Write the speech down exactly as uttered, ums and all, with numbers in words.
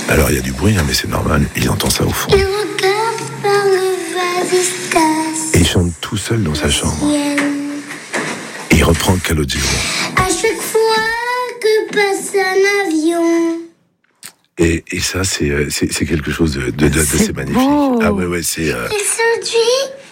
Alors il y a du bruit, hein, mais c'est normal, il entend ça au fond. Il regarde par le vasistas. Et il chante tout seul dans sa chambre. Et il reprend Calogero. À chaque fois que passe un avion. Et, et ça, c'est, c'est, c'est quelque chose de, de, de, de C'est c'est magnifique. beau. Ah ouais, ouais, c'est... Euh... Il se dit